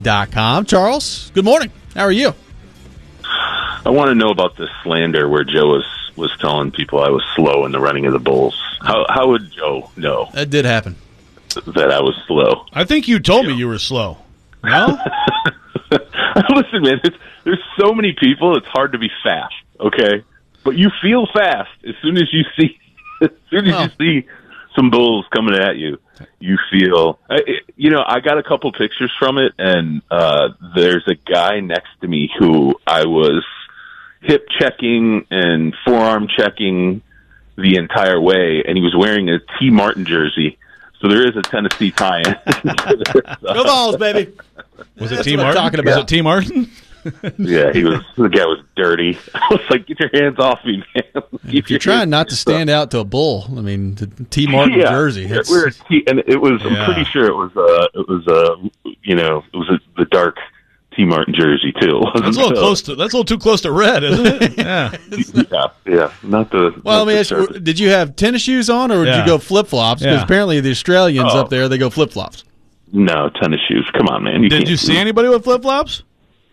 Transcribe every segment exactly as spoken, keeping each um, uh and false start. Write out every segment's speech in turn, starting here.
dot com. Charles, good morning. How are you? I want to know about this slander where Joe was, was telling people I was slow in the running of the Bulls. How how would Joe know That did happen. that I was slow? I think you told me you were slow. No? Listen, man, it's, there's so many people, it's hard to be fast, okay? But you feel fast as soon as you see as soon as Oh. you see some Bulls coming at you. You feel, you know, I got a couple pictures from it, and uh, there's a guy next to me who I was hip checking and forearm checking the entire way, and he was wearing a T. Martin jersey. So there is a Tennessee tie-in. Go Balls, baby. Was it That's T. what I'm Martin? talking Was about. it T. Martin? Yeah, he was. The guy was dirty. I was like, "Get your hands off me, man!" If you're trying not to stand out to a Bull, I mean, the T. Martin yeah, jersey. yeah, It's, we're a T, and it was. Yeah. I'm pretty sure it was. Uh, it was. Uh, you know, it was a, the dark T. Martin jersey too. That's a little close to. That's a little too close to red, isn't it? Yeah. Yeah, yeah, not the. well, not let me the ask you, surface. did you have tennis shoes on, or did Yeah. you go flip-flops? Because Yeah. apparently the Australians Oh. up there, they go flip-flops. No tennis shoes. Come on, man. You Did can't you see anybody with flip flops?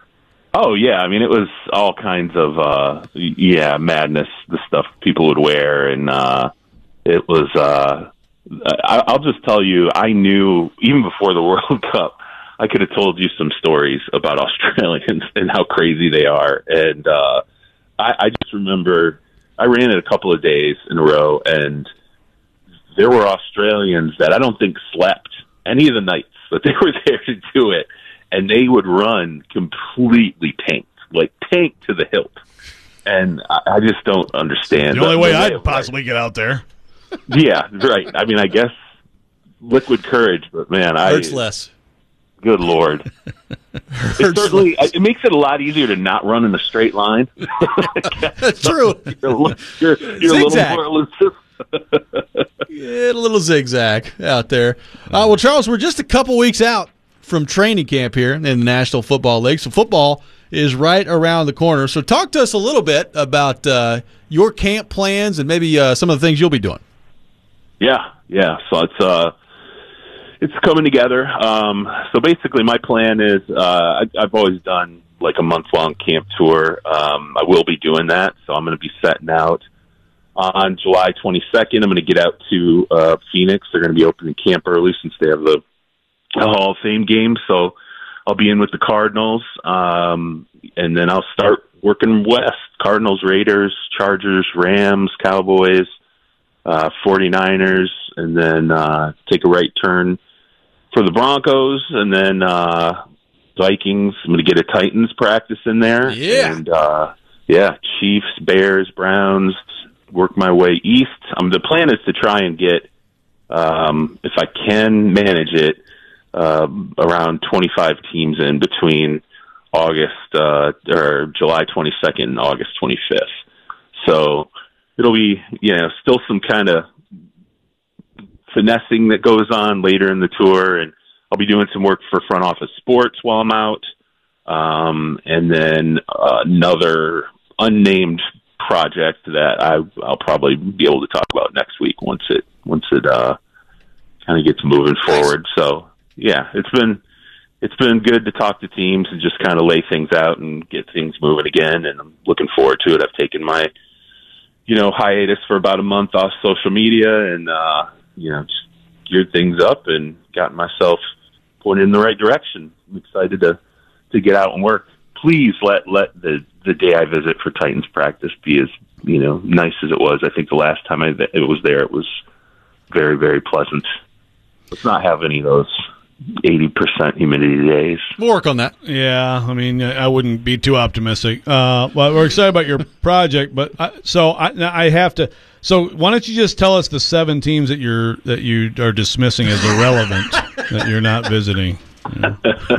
Oh yeah, I mean it was all kinds of uh yeah madness. The stuff people would wear, and uh it was. uh I, I'll just tell you, I knew even before the World Cup, I could have told you some stories about Australians and how crazy they are. And uh I, I just remember I ran it a couple of days in a row, and there were Australians that I don't think slept any of the nights, but they were there to do it. And they would run completely tanked, like tanked to the hilt. And I, I just don't understand. The only the- way the I'd of possibly get out there. life. Yeah, right. I mean, I guess liquid courage, but man, I Hurts less. good Lord. It Hurts certainly it makes it a lot easier to not run in a straight line. That's true. You're, a li- you're, you're a Zigzag. little more elusive. Yeah, a little zigzag out there. Uh, well, Charles, we're just a couple weeks out from training camp here in the National Football League. So football is right around the corner. So talk to us a little bit about uh, your camp plans and maybe uh, some of the things you'll be doing. Yeah, yeah. So it's uh, it's coming together. Um, so basically, my plan is uh, I, I've always done like a month long camp tour. Um, I will be doing that, so I'm going to be setting out on July twenty-second. I'm going to get out to uh, Phoenix. They're going to be opening camp early since they have the Hall of Fame game. So I'll be in with the Cardinals, um, and then I'll start working west. Cardinals, Raiders, Chargers, Rams, Cowboys, uh, 49ers, and then uh, take a right turn for the Broncos, and then uh, Vikings. I'm going to get a Titans practice in there. Yeah. And, uh, yeah, Chiefs, Bears, Browns, work my way east. Um, the plan is to try and get, um, if I can manage it, uh, around twenty-five teams in between August uh, or July twenty-second and August twenty-fifth. So it'll be, you know, still some kind of finessing that goes on later in the tour, and I'll be doing some work for Front Office Sports while I'm out, um, and then uh, another unnamed project that I, I'll probably be able to talk about next week once it once it uh, kind of gets moving forward. So yeah, it's been it's been good to talk to teams and just kind of lay things out and get things moving again, and I'm looking forward to it. I've taken my you know hiatus for about a month off social media, and uh, you know just geared things up and gotten myself pointed in the right direction. I'm excited to to get out and work. Please let let the the day I visit for Titans practice be as you know nice as it was. I think the last time I it was there, it was very very pleasant. Let's not have any of those eighty percent humidity days. We'll work on that. Yeah, I mean, I wouldn't be too optimistic. Uh, well, we're excited about your project, but I, so I, I have to. So why don't you just tell us the seven teams that you're that you are dismissing as irrelevant that you're not visiting? Yeah.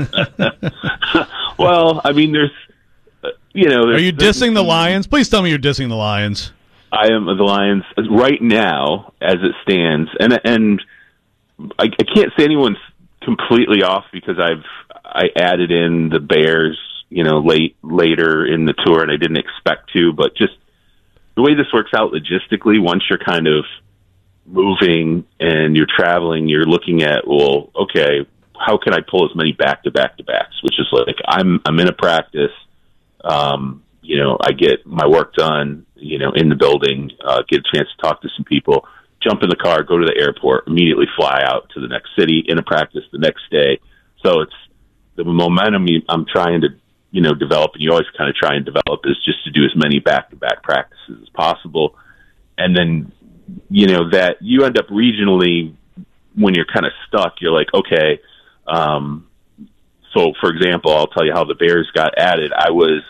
Well, I mean, there's, uh, you know, Are there's, you dissing the Lions? Please tell me you're dissing the Lions. I am the Lions right now as it stands, and and I, I can't say anyone's completely off because I've I added in the Bears, you know, late later in the tour, and I didn't expect to, but just the way this works out logistically, once you're kind of moving and you're traveling, you're looking at, well, okay, how can I pull as many back to back to backs? Which is like I'm I'm in a practice. Um, you know, I get my work done. You know, in the building, uh, get a chance to talk to some people. Jump in the car, go to the airport, immediately fly out to the next city, in a practice the next day. So it's the momentum I'm trying to, you know, develop, and you always kind of try and develop, is just to do as many back-to-back practices as possible. And then, you know, that you end up regionally, when you're kind of stuck, you're like, okay, um, so for example, I'll tell you how the Bears got added. I was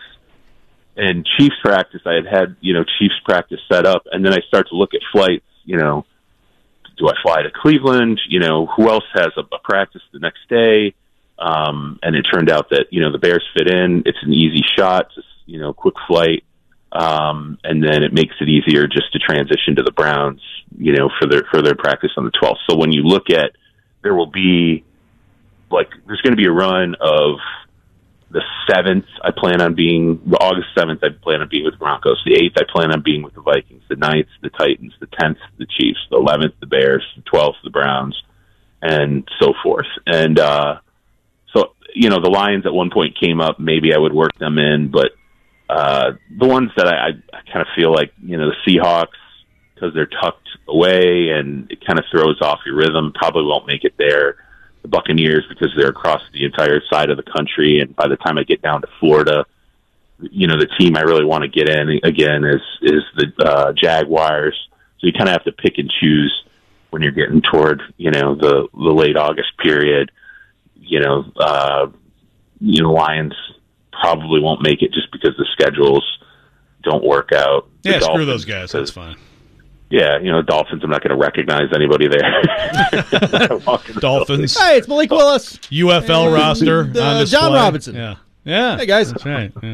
in Chiefs practice. I had had, you know, Chiefs practice set up, and then I start to look at flights. You know, do I fly to Cleveland? You know, who else has a, a practice the next day? Um, and it turned out that, you know, the Bears fit in. It's an easy shot, just, you know, quick flight. Um, and then it makes it easier just to transition to the Browns, you know, for their, for their practice on the twelfth. So when you look at, there will be like, there's going to be a run of the seventh. I plan on being the August seventh. I plan on being with the Broncos. The eighth, I plan on being with the Vikings. The ninth, the Titans. The tenth, the Chiefs. The eleventh, the Bears. The twelfth, the Browns, and so forth. And, uh, so, you know, the Lions at one point came up. Maybe I would work them in, but, uh, the ones that I, I kind of feel like, you know, the Seahawks, because they're tucked away and it kind of throws off your rhythm, probably won't make it there. The Buccaneers, because they're across the entire side of the country, and by the time I get down to Florida, you know, the team I really want to get in again is is the uh, Jaguars. So you kind of have to pick and choose when you're getting toward, you know, the the late August period. You know, uh, you know, Lions probably won't make it just because the schedules don't work out. The Yeah, Dolphins, screw those guys. That's fine. Yeah, you know, Dolphins, I'm not going to recognize anybody there. Dolphins. Hey, it's Malik Willis. U F L And, roster uh, on display. John Robinson. Yeah. Yeah. Hey, guys. That's right. Yeah.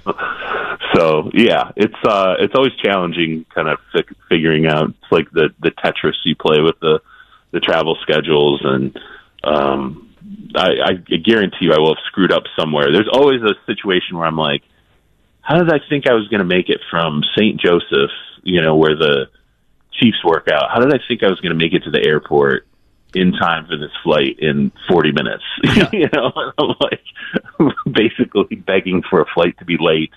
So, yeah, it's uh, it's always challenging kind of fi- figuring out. It's like the, the Tetris you play with the, the travel schedules. And um, I, I guarantee you I will have screwed up somewhere. There's always a situation where I'm like, how did I think I was going to make it from Saint Joseph, you know, where the Chiefs work out? How did I think I was going to make it to the airport in time for this flight in forty minutes? Yeah. You know, I'm like basically begging for a flight to be late.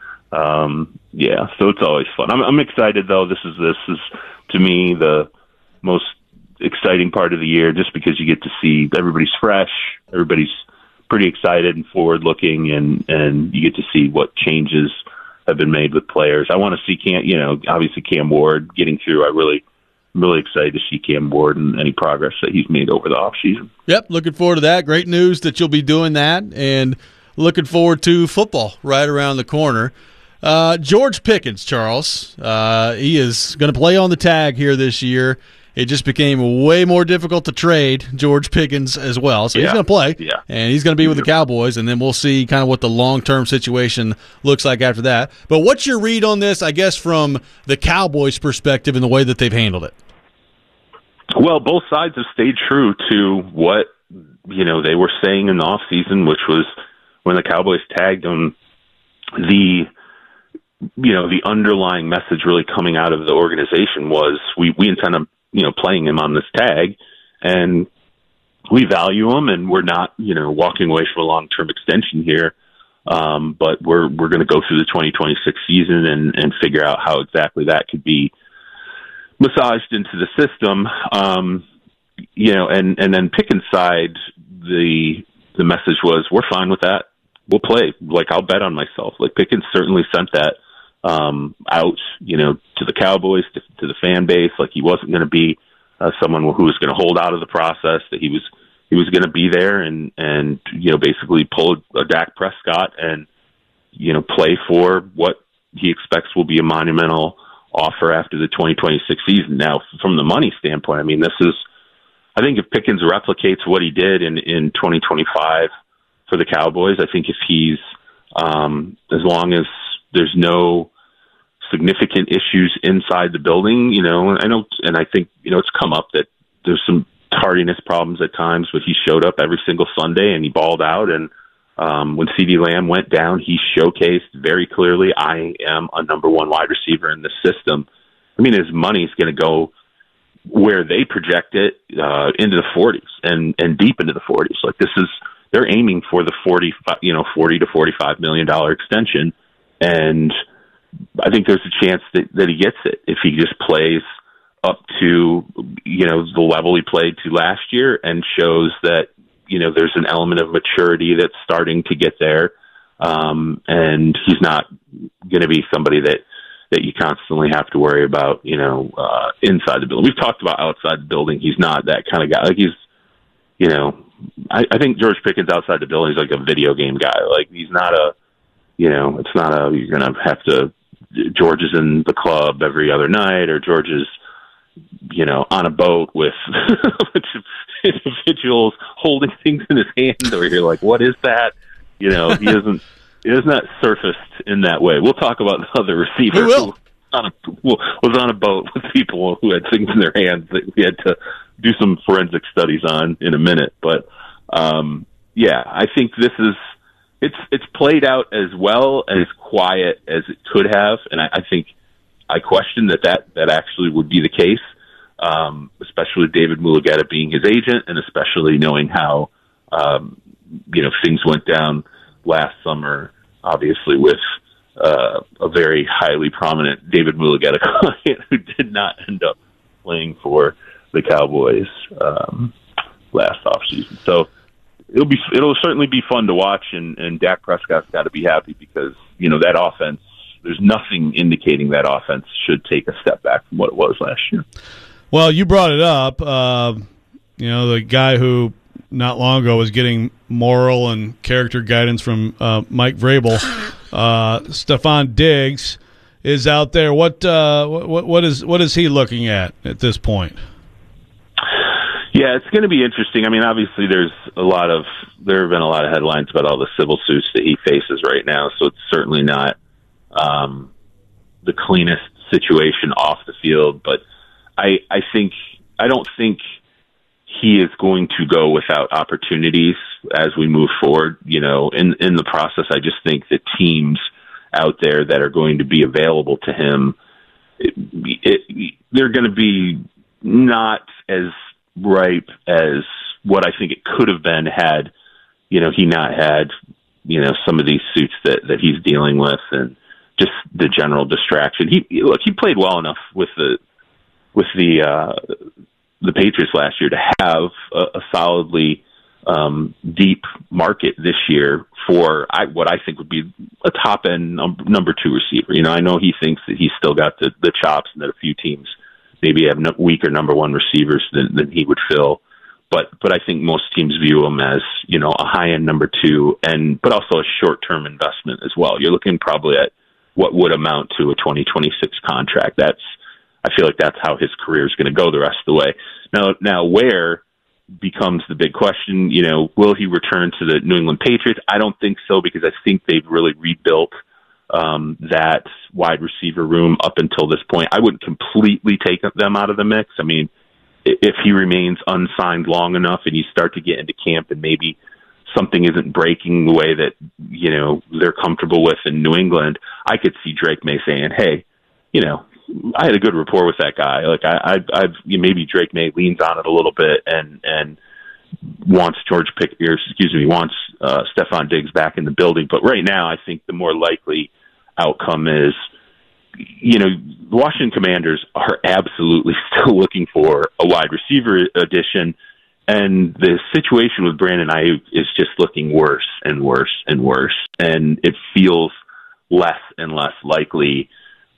Um, yeah, so it's always fun. I'm, I'm excited though. This is this is to me the most exciting part of the year, just because you get to see everybody's fresh, everybody's pretty excited and forward looking, and and you get to see what changes have been made with players. I want to see Cam, you know, obviously Cam Ward getting through. I really, I'm really excited to see Cam Ward and any progress that he's made over the offseason. Yep, looking forward to that. Great news that you'll be doing that, and looking forward to football right around the corner. Uh, George Pickens, Charles, uh, he is going to play on the tag here this year. It just became way more difficult to trade George Pickens as well. So yeah. he's going to play, yeah. and he's going to be with the Cowboys, and then we'll see kind of what the long-term situation looks like after that. But what's your read on this, I guess, from the Cowboys' perspective and the way that they've handled it? Well, both sides have stayed true to what, you know, they were saying in the offseason, which was when the Cowboys tagged him, the you know, the underlying message really coming out of the organization was we, we intend on, you know, playing him on this tag, and we value him, and we're not, you know, walking away from a long-term extension here. Um, but we're, we're going to go through the twenty twenty-six season and, and figure out how exactly that could be massaged into the system. Um, you know, and, and then Pickens' side, the, the message was, we're fine with that. We'll play. Like, I'll bet on myself. Like, Pickens certainly sent that um, out, you know, to the Cowboys, to, to the fan base. Like, he wasn't going to be uh, someone who was going to hold out of the process, that he was, he was going to be there and, and, you know, basically pull a Dak Prescott and, you know, play for what he expects will be a monumental offer after the twenty twenty-six season. Now, from the money standpoint, I mean, this is, I think if Pickens replicates what he did in, in twenty twenty-five for the Cowboys, I think if he's, um, as long as there's no significant issues inside the building, you know, I know, and I think, you know, it's come up that there's some tardiness problems at times, but he showed up every single Sunday and he balled out. And um, when CeeDee Lamb went down, he showcased very clearly, I am a number one wide receiver in this system. I mean, his money's going to go, where they project it uh, into the forties and, and deep into the forties. Like this is, they're aiming for the forty, you know, forty to forty-five million dollar extension, and I think there's a chance that, that he gets it if he just plays up to, you know, the level he played to last year and shows that, you know, there's an element of maturity that's starting to get there. Um, and he's not going to be somebody that, that you constantly have to worry about, you know, uh, inside the building. We've talked about outside the building. He's not that kind of guy. Like he's, you know, I, I think George Pickens outside the building is like a video game guy. Like he's not a, you know, it's not a, you're going to have to, George is in the club every other night, or George is, you know, on a boat with a bunch of individuals holding things in his hand, or you're like, what is that? You know, he isn't, he is not surfaced in that way. We'll talk about the other receiver we will. who on a, was on a boat with people who had things in their hands that we had to do some forensic studies on in a minute. But, um, yeah, I think this is, it's, it's played out as well and as quiet as it could have. And I, I think, I question that, that that actually would be the case, um, especially with David Mulugheta being his agent, and especially knowing how um, you know things went down last summer. Obviously, with uh, a very highly prominent David Mulugheta client who did not end up playing for the Cowboys um, last offseason. So it'll be it'll certainly be fun to watch, and, and Dak Prescott's got to be happy because you know that offense. There's nothing indicating that offense should take a step back from what it was last year. Well, you brought it up. Uh, you know, the guy who not long ago was getting moral and character guidance from uh, Mike Vrabel, uh, Stephon Diggs, is out there. What uh, what what is what is he looking at at this point? Yeah, it's going to be interesting. I mean, obviously, there's a lot of there have been a lot of headlines about all the civil suits that he faces right now. So it's certainly not Um, the cleanest situation off the field, but I, I think, I don't think he is going to go without opportunities as we move forward. You know, in, in the process, I just think that teams out there that are going to be available to him, it, it, they're going to be not as ripe as what I think it could have been had, you know, he not had, you know, some of these suits that, that he's dealing with, and just the general distraction. He look, he played well enough with the with the uh, the Patriots last year to have a, a solidly um, deep market this year for I, what I think would be a top end num- number two receiver. You know, I know he thinks that he's still got the, the chops, and that a few teams maybe have no, weaker number one receivers than, than he would fill. But but I think most teams view him as, you know, a high end number two, and but also a short term investment as well. You're looking probably at what would amount to a twenty twenty-six contract. That's, I feel like that's how his career is going to go the rest of the way. Now, now where becomes the big question, you know, will he return to the New England Patriots? I don't think so, because I think they've really rebuilt um, that wide receiver room up until this point. I wouldn't completely take them out of the mix. I mean, if he remains unsigned long enough and you start to get into camp and maybe something isn't breaking the way that, you know, they're comfortable with in New England, I could see Drake May saying, hey, you know, I had a good rapport with that guy. Like I, I, I've maybe Drake May leans on it a little bit and, and wants George Pick, or excuse me, wants uh, Stephon Diggs back in the building. But right now, I think the more likely outcome is, you know, the Washington Commanders are absolutely still looking for a wide receiver addition. And the situation with Brandon Ayuk is just looking worse and worse and worse. And it feels less and less likely.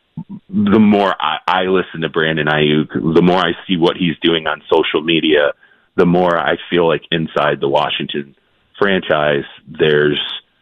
The more I, I listen to Brandon Ayuk, the more I see what he's doing on social media, the more I feel like inside the Washington franchise, there's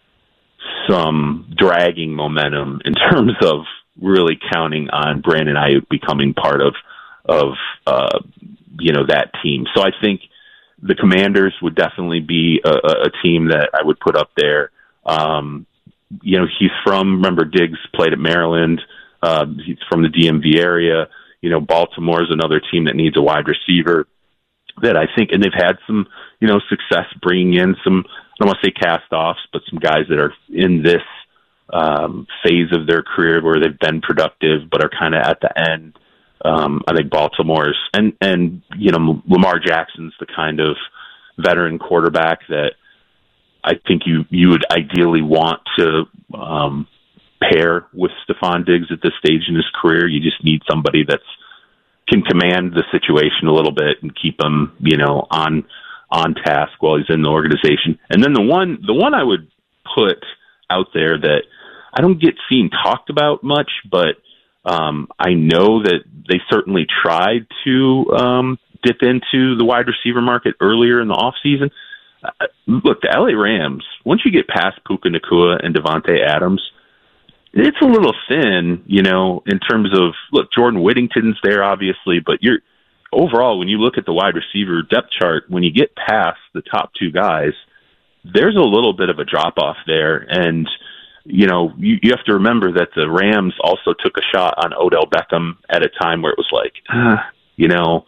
some dragging momentum in terms of really counting on Brandon Ayuk becoming part of, of uh, you know, that team. So I think the Commanders would definitely be a, a team that I would put up there. Um, you know, he's from, remember, Diggs played at Maryland. Uh, he's from the D M V area. You know, Baltimore is another team that needs a wide receiver that I think, and they've had some, you know, success bringing in some, I don't want to say cast-offs, but some guys that are in this um, phase of their career where they've been productive but are kind of at the end Um, I think Baltimore's and and you know Lamar Jackson's the kind of veteran quarterback that I think you you would ideally want to um, pair with Stephon Diggs at this stage in his career. You just need somebody that's can command the situation a little bit and keep him, you know, on on task while he's in the organization. And then the one the one I would put out there that I don't get seen talked about much, but um, I know that they certainly tried to um, dip into the wide receiver market earlier in the offseason. Uh, look, the L A Rams, once you get past Puka Nacua and Devontae Adams, it's a little thin, you know, in terms of, look, Jordan Whittington's there, obviously, but you're overall, when you look at the wide receiver depth chart, when you get past the top two guys, there's a little bit of a drop-off there. And, you know, you, you have to remember that the Rams also took a shot on Odell Beckham at a time where it was like, uh, you know,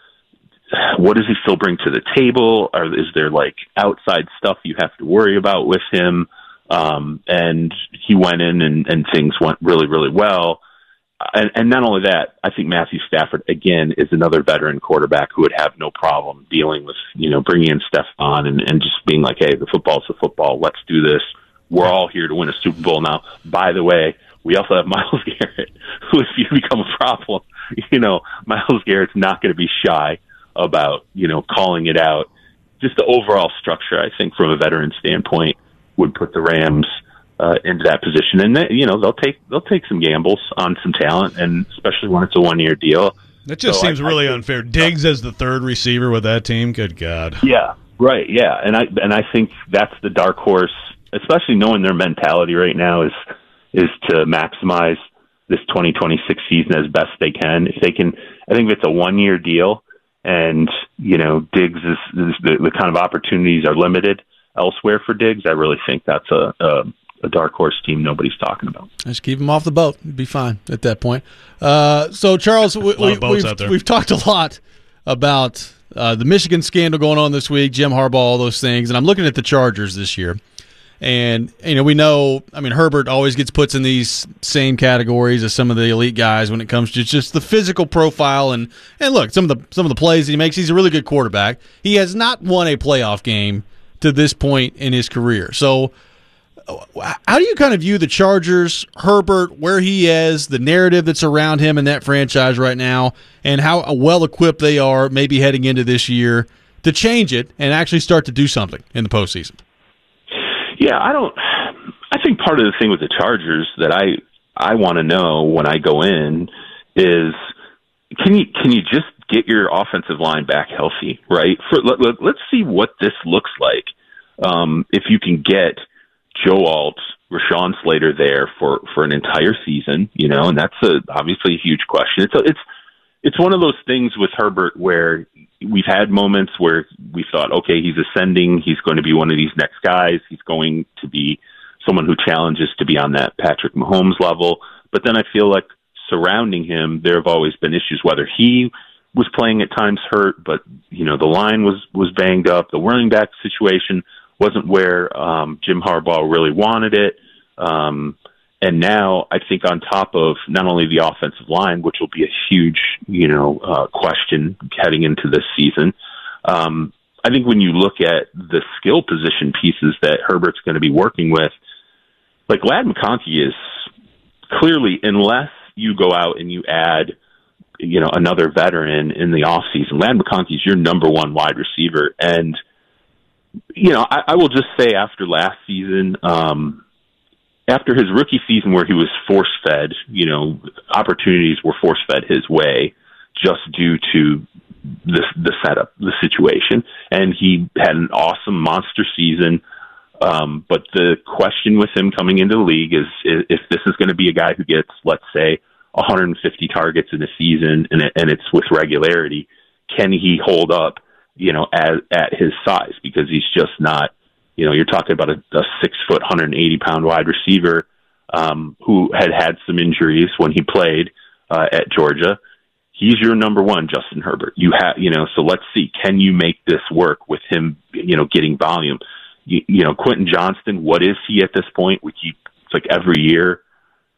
what does he still bring to the table? Or is there, like, outside stuff you have to worry about with him? Um, and he went in and, and things went really, really well. And, and not only that, I think Matthew Stafford, again, is another veteran quarterback who would have no problem dealing with, you know, bringing in Stephon and, and just being like, hey, the football's the football. Let's do this. We're all here to win a Super Bowl now. By the way, we also have Myles Garrett, who, if you become a problem, you know, Myles Garrett's not going to be shy about, you know, calling it out. Just the overall structure, I think, from a veteran standpoint, would put the Rams uh, into that position, and they, you know they'll take they'll take some gambles on some talent, and especially when it's a one year deal. That just so seems I, really I think, unfair. Diggs as the third receiver with that team. Good God. Yeah, right. Yeah, and I and I think that's the dark horse, especially knowing their mentality right now is is to maximize this twenty twenty-six season as best they can. If they can, I think if it's a one year deal, and you know Diggs is, is the, the kind of opportunities are limited elsewhere for Diggs, I really think that's a, a, a dark horse team nobody's talking about. Just keep him off the boat. It'd be fine at that point. Uh, so, Charles, we, we, we've, we've talked a lot about uh, the Michigan scandal going on this week, Jim Harbaugh, all those things, and I'm looking at the Chargers this year. And, you know, we know, I mean, Herbert always gets put in these same categories as some of the elite guys when it comes to just the physical profile. And, and look, some of the some of the plays he makes, he's a really good quarterback. He has not won a playoff game to this point in his career. So how do you kind of view the Chargers, Herbert, where he is, the narrative that's around him in that franchise right now, and how well-equipped they are maybe heading into this year to change it and actually start to do something in the postseason? Yeah, I don't. I think part of the thing with the Chargers that I I want to know when I go in is can you can you just get your offensive line back healthy, right? For, let, let, let's see what this looks like. Um, if you can get Joe Alt, Rashawn Slater there for, for an entire season, you know, and that's a, obviously a huge question. It's a, it's it's one of those things with Herbert where we've had moments where we thought, okay, he's ascending, he's going to be one of these next guys, he's going to be someone who challenges to be on that Patrick Mahomes level. But then I feel like surrounding him, there have always been issues, whether he was playing at times hurt, but, you know, the line was, was banged up. The running back situation wasn't where um, Jim Harbaugh really wanted it. Um, and now I think on top of not only the offensive line, which will be a huge, you know, uh, question heading into this season, um, I think when you look at the skill position pieces that Herbert's going to be working with, like Ladd McConkey is clearly, unless you go out and you add you know, another veteran in the offseason, Ladd McConkey is your number one wide receiver. And, you know, I, I will just say after last season, um, after his rookie season where he was force-fed, you know, opportunities were force-fed his way just due to the, the setup, the situation. And he had an awesome monster season. Um, but the question with him coming into the league is, is if this is going to be a guy who gets, let's say, one hundred fifty targets in a season, and, it, and it's with regularity, can he hold up, you know, at, at his size? Because he's just not, you know, you're talking about a, a six foot, one hundred eighty pound wide receiver um, who had had some injuries when he played uh, at Georgia. He's your number one, Justin Herbert. You have, you know, so let's see, can you make this work with him, you know, getting volume? You, you know, Quentin Johnston, what is he at this point? We keep, it's like every year,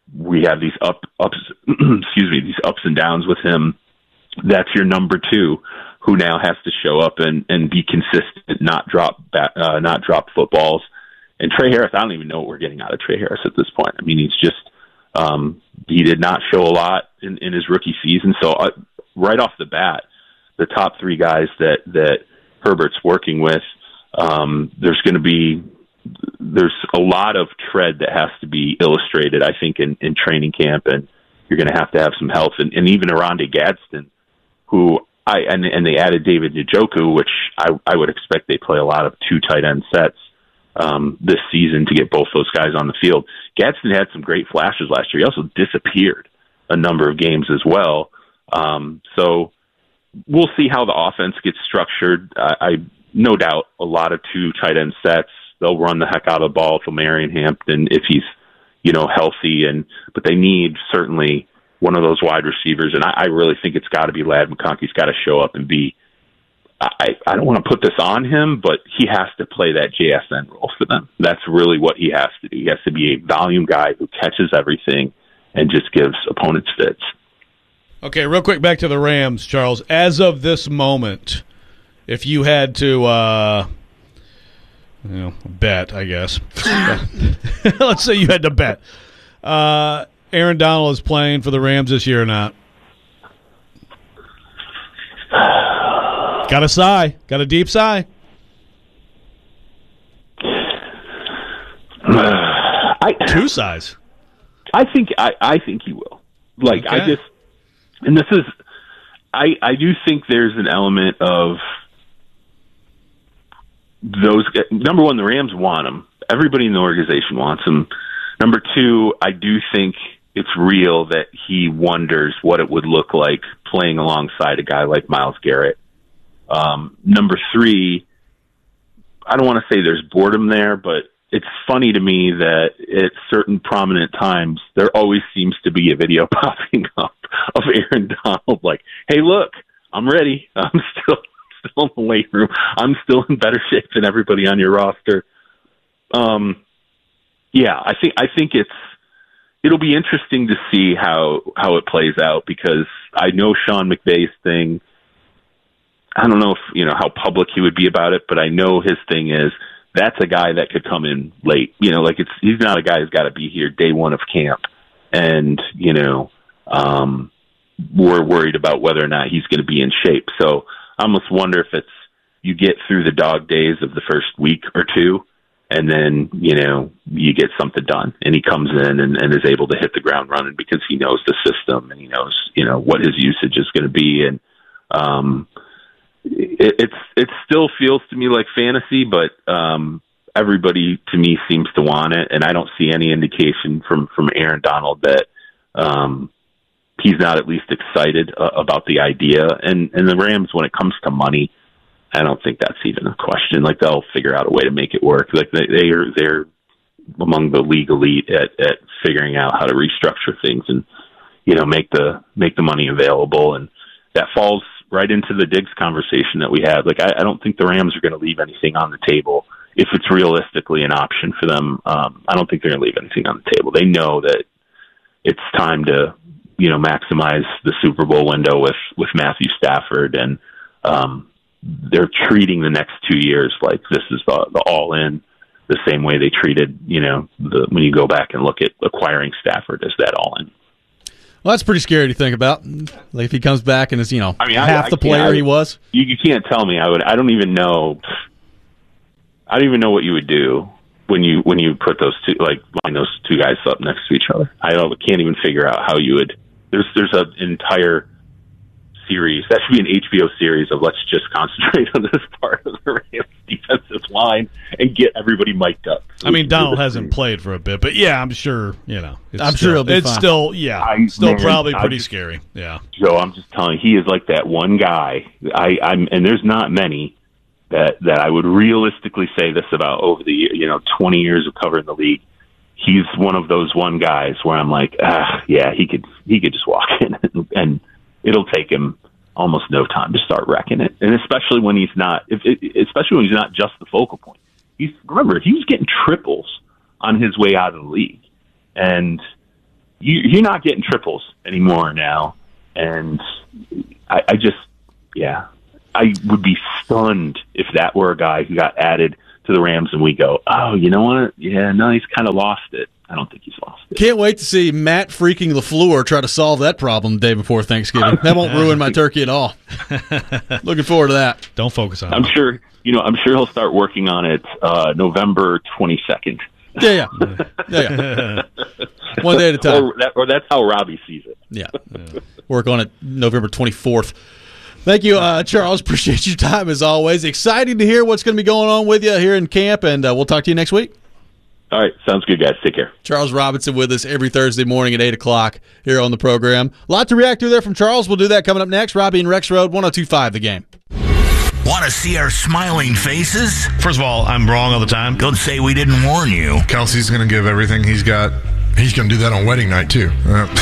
we have these up ups excuse me these ups and downs with him. That's your number two, who now has to show up and, and be consistent, not drop back, uh, not drop footballs. And Trey Harris, I don't even know what we're getting out of Trey Harris at this point. I mean, he's just um, he did not show a lot in, in his rookie season. So uh, right off the bat, the top three guys that that Herbert's working with, um, there's going to be there's a lot of tread that has to be illustrated, I think, in, in training camp, and you're going to have to have some help. And, and even Oronde Gadsden, who I and, and they added David Njoku, which I, I would expect they play a lot of two tight end sets um, this season to get both those guys on the field. Gadsden had some great flashes last year. He also disappeared a number of games as well. Um, so we'll see how the offense gets structured. I, I no doubt a lot of two tight end sets. They'll run the heck out of the ball to Marion Hampton if he's, you know, healthy. And but they need certainly one of those wide receivers. And I, I really think it's got to be Ladd McConkey. He's got to show up and be. I, I don't want to put this on him, but he has to play that J S N role for them. That's really what he has to do. He has to be a volume guy who catches everything and just gives opponents fits. Okay, real quick, back to the Rams, Charles. As of this moment, if you had to, uh, you know, bet, I guess. Let's say you had to bet. Uh, Aaron Donald is playing for the Rams this year or not? Got a sigh. Got a deep sigh. I, Two sighs. I think I, I think he will. Like Okay. I just, and this is, I I do think there's an element of those. Number one, the Rams want him. Everybody in the organization wants him. Number two, I do think it's real that he wonders what it would look like playing alongside a guy like Myles Garrett. Um, number three, I don't want to say there's boredom there, but it's funny to me that at certain prominent times, there always seems to be a video popping up of Aaron Donald like, hey, look, I'm ready. I'm still, still in the weight room. I'm still in better shape than everybody on your roster. Um, yeah, I think, I think it's, it'll be interesting to see how, how it plays out, because I know Sean McVay's thing. I don't know if, you know, how public he would be about it, but I know his thing is that's a guy that could come in late. You know, like it's, he's not a guy who's got to be here day one of camp. And, you know, um, we're worried about whether or not he's going to be in shape. So I almost wonder if it's, you get through the dog days of the first week or two, and then, you know, you get something done, and he comes in and, and is able to hit the ground running because he knows the system and he knows, you know, what his usage is going to be. And, um, It, it's it still feels to me like fantasy, but um, everybody to me seems to want it, and I don't see any indication from, from Aaron Donald that um, he's not at least excited uh, about the idea. And and the Rams, when it comes to money, I don't think that's even a question. Like they'll figure out a way to make it work. Like they, they are they're among the league elite at, at figuring out how to restructure things and, you know, make the make the money available, and that falls right into the Diggs conversation that we had. Like, I, I don't think the Rams are going to leave anything on the table if it's realistically an option for them. Um, I don't think they're going to leave anything on the table. They know that it's time to, you know, maximize the Super Bowl window with, with Matthew Stafford, and um, they're treating the next two years like this is the, the all in, the same way they treated, you know, the, when you go back and look at acquiring Stafford as that all in. Well, that's pretty scary to think about. Like if he comes back and is, you know, I mean, half I, I the player I, he was. You, you can't tell me. I would. I don't even know. I don't even know what you would do when you when you put those two, like line those two guys up next to each other. I don't. Can't even figure out how you would. There's there's an entire series that should be an H B O series of let's just concentrate on this part of the Rams defensive line and get everybody mic'd up. I mean, Donald hasn't played for a bit, but yeah, I'm sure, you know. It's I'm still, sure he'll be It's fine. still, yeah, I- still man, probably I pretty just- scary. Yeah. Joe, I'm just telling you, he is like that one guy. I, I'm, and there's not many that that I would realistically say this about over the year, you know, twenty years of covering the league. He's one of those one guys where I'm like, ah, yeah, he could he could just walk in and, and it'll take him almost no time to start wrecking it. And especially when he's not, if, especially when he's not just the focal point. He's remember he was getting triples on his way out of the league, and you, you're not getting triples anymore now. And I, I just, yeah, I would be stunned if that were a guy who got added to the Rams and we go, oh, you know what? Yeah, no, he's kind of lost it. I don't think he's lost it. Can't wait to see Matt freaking LaFleur try to solve that problem the day before Thanksgiving. That won't ruin my turkey at all. Looking forward to that. Don't focus on it. I'm sure, you know, I'm sure he'll start working on it uh, November twenty-second. Yeah, yeah. yeah, yeah. One day at a time. Or, that, or that's how Robbie sees it. Yeah. yeah. Work on it November twenty-fourth. Thank you, uh, Charles. Appreciate your time as always. Excited to hear what's going to be going on with you here in camp, and uh, we'll talk to you next week. All right. Sounds good, guys. Take care. Charles Robinson with us every Thursday morning at eight o'clock here on the program. A lot to react to there from Charles. We'll do that coming up next. Robbie and Rex Road, one oh two point five The Game. Want to see our smiling faces? First of all, I'm wrong all the time. Don't say we didn't warn you. Kelsey's going to give everything he's got. He's going to do that on wedding night, too.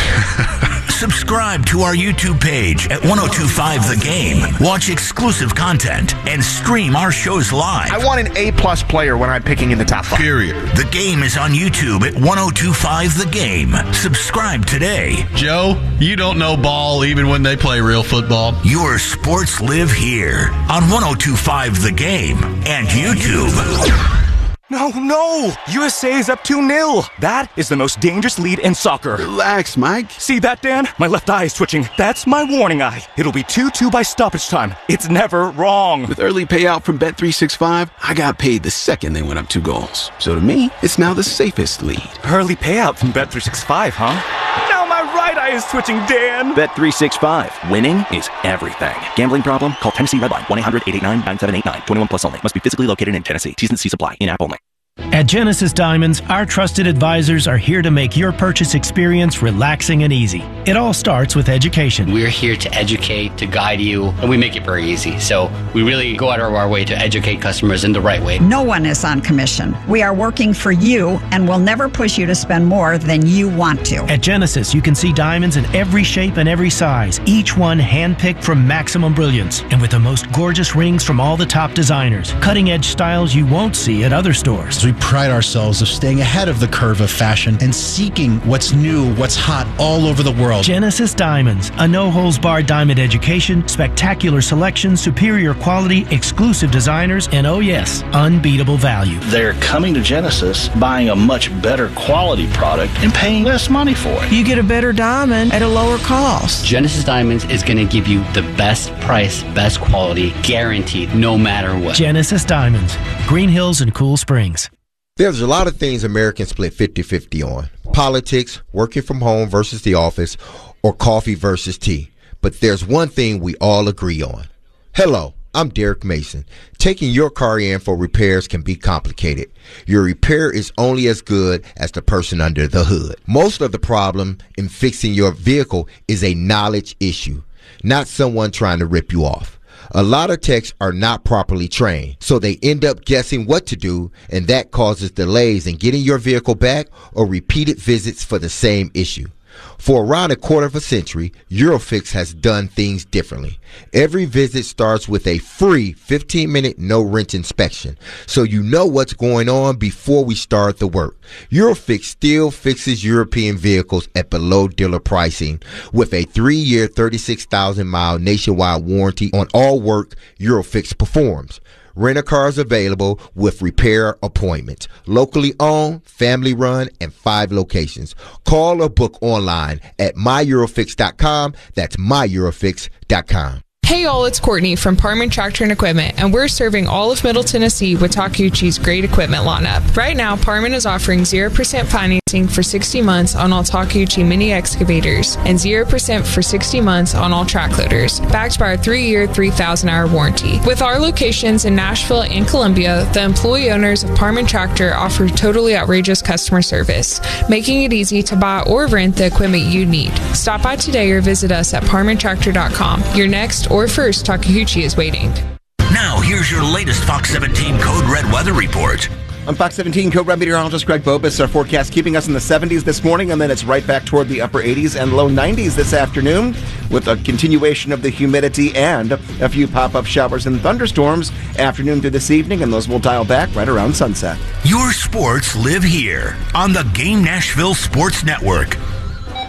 Uh. Subscribe to our YouTube page at ten twenty-five The Game. Watch exclusive content and stream our shows live. I want an A-plus player when I'm picking in the top five. Period. The Game is on YouTube at ten twenty-five The Game. Subscribe today. Joe, you don't know ball even when they play real football. Your sports live here on ten twenty-five The Game and YouTube. No, no! U S A is up two nil. That is the most dangerous lead in soccer. Relax, Mike. See that, Dan? My left eye is twitching. That's my warning eye. It'll be two two by stoppage time. It's never wrong. With early payout from Bet three sixty-five, I got paid the second they went up two goals. So to me, it's now the safest lead. Early payout from Bet three sixty-five, huh? Now my right eye is twitching, Dan. Bet three sixty-five. Winning is everything. Gambling problem? Call Tennessee Redline. one eight hundred eight eight nine nine seven eight nine. twenty-one plus only. Must be physically located in Tennessee. T's and C's apply. In-app only. At Genesis Diamonds, our trusted advisors are here to make your purchase experience relaxing and easy. It all starts with education. We're here to educate, to guide you, and we make it very easy. So we really go out of our way to educate customers in the right way. No one is on commission. We are working for you and will never push you to spend more than you want to. At Genesis, you can see diamonds in every shape and every size, each one handpicked from maximum brilliance, and with the most gorgeous rings from all the top designers. Cutting-edge styles you won't see at other stores. We pride ourselves of staying ahead of the curve of fashion and seeking what's new, what's hot all over the world. Genesis Diamonds, a no-holds-barred diamond education, spectacular selection, superior quality, exclusive designers, and oh yes, unbeatable value. They're coming to Genesis, buying a much better quality product and paying less money for it. You get a better diamond at a lower cost. Genesis Diamonds is going to give you the best price, best quality, guaranteed, no matter what. Genesis Diamonds, Green Hills and Cool Springs. There's a lot of things Americans split fifty-fifty on. Politics, working from home versus the office, or coffee versus tea. But there's one thing we all agree on. Hello, I'm Derek Mason. Taking your car in for repairs can be complicated. Your repair is only as good as the person under the hood. Most of the problem in fixing your vehicle is a knowledge issue, not someone trying to rip you off. A lot of techs are not properly trained, so they end up guessing what to do, and that causes delays in getting your vehicle back or repeated visits for the same issue. For around a quarter of a century, Eurofix has done things differently. Every visit starts with a free fifteen minute no-wrench inspection, so you know what's going on before we start the work. Eurofix still fixes European vehicles at below dealer pricing with a three year, thirty-six thousand mile nationwide warranty on all work Eurofix performs. Rent-a-cars available with repair appointments. Locally owned, family run, and five locations. Call or book online at my eurofix dot com. That's my eurofix dot com. Hey all, it's Courtney from Parman Tractor and Equipment, and we're serving all of Middle Tennessee with Takeuchi's great equipment lineup. Right now, Parman is offering zero percent financing for sixty months on all Takeuchi mini excavators and zero percent for sixty months on all track loaders, backed by our three year, three thousand hour warranty. With our locations in Nashville and Columbia, the employee owners of Parman Tractor offer totally outrageous customer service, making it easy to buy or rent the equipment you need. Stop by today or visit us at parman tractor dot com. Your next or first Takeuchi is waiting. Now, here's your latest Fox seventeen Code Red weather report. On Fox seventeen, Code Red meteorologist Greg Bobus, our forecast keeping us in the seventies this morning, and then it's right back toward the upper eighties and low nineties this afternoon, with a continuation of the humidity and a few pop-up showers and thunderstorms afternoon through this evening, and those will dial back right around sunset. Your sports live here on the Game Nashville Sports Network.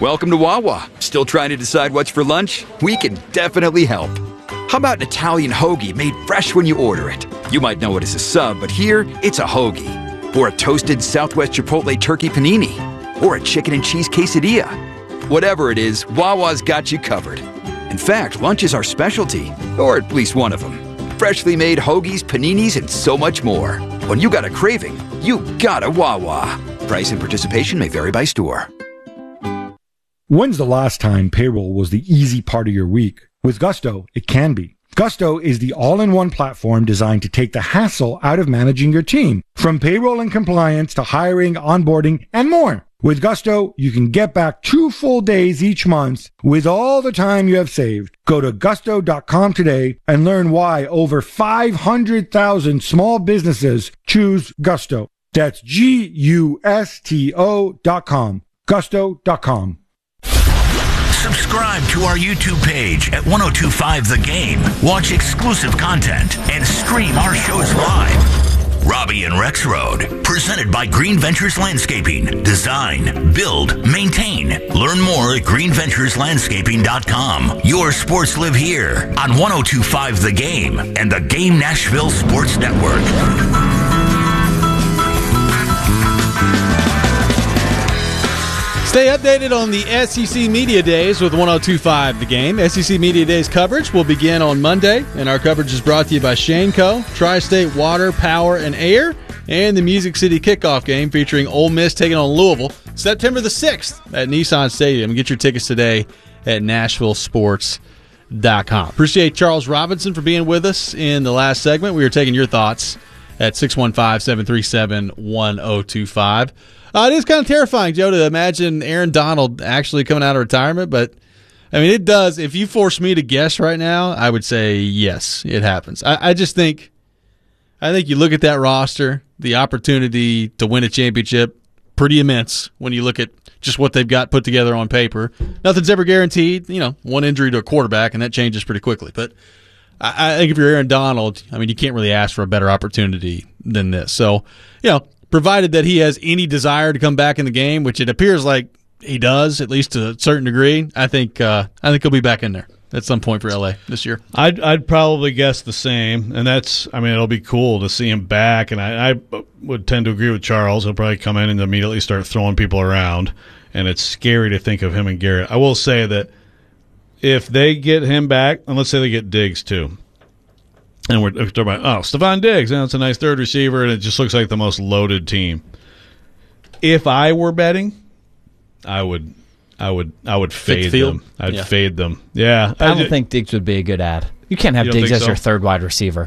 Welcome to Wawa. Still trying to decide what's for lunch? We can definitely help. How about an Italian hoagie made fresh when you order it? You might know it as a sub, but here, it's a hoagie. Or a toasted Southwest Chipotle turkey panini. Or a chicken and cheese quesadilla. Whatever it is, Wawa's got you covered. In fact, lunch is our specialty, or at least one of them. Freshly made hoagies, paninis, and so much more. When you got a craving, you got a Wawa. Price and participation may vary by store. When's the last time payroll was the easy part of your week? With Gusto, it can be. Gusto is the all-in-one platform designed to take the hassle out of managing your team, from payroll and compliance to hiring, onboarding, and more. With Gusto, you can get back two full days each month with all the time you have saved. Go to gusto dot com today and learn why over five hundred thousand small businesses choose Gusto. That's G U S T O dot com. gusto dot com. Subscribe to our YouTube page at ten twenty-five The Game. Watch exclusive content and stream our shows live. Robbie and Rex Road, presented by Green Ventures Landscaping. Design, build, maintain. Learn more at green ventures landscaping dot com. Your sports live here on ten twenty-five The Game and the Game Nashville Sports Network. Stay updated on the S E C Media Days with ten twenty-five The Game. S E C Media Days coverage will begin on Monday, and our coverage is brought to you by Shaneco, Tri-State Water, Power, and Air, and the Music City Kickoff Game featuring Ole Miss taking on Louisville September the sixth at Nissan Stadium. Get your tickets today at nashville sports dot com. Appreciate Charles Robinson for being with us in the last segment. We were taking your thoughts at six one five, seven three seven, one zero two five. Uh, it is kind of terrifying, Joe, to imagine Aaron Donald actually coming out of retirement. But, I mean, it does. If you force me to guess right now, I would say yes, it happens. I, I just think I think you look at that roster, the opportunity to win a championship, pretty immense when you look at just what they've got put together on paper. Nothing's ever guaranteed. You know, one injury to a quarterback, and that changes pretty quickly. But I, I think if you're Aaron Donald, I mean, you can't really ask for a better opportunity than this. So, you know, provided that he has any desire to come back in the game, which it appears like he does, at least to a certain degree, I think uh, I think he'll be back in there at some point for L A this year. I'd I'd probably guess the same, and that's I mean it'll be cool to see him back, and I, I would tend to agree with Charles. He'll probably come in and immediately start throwing people around, and it's scary to think of him and Garrett. I will say that if they get him back, and let's say they get Diggs too. And we're talking about, oh, Stephon Diggs, and it's a nice third receiver, and it just looks like the most loaded team. If I were betting, I would, I would, I would fade them. I'd yeah. fade them. Yeah, I don't I, think Diggs would be a good ad. You can't have you Diggs as so? your third wide receiver.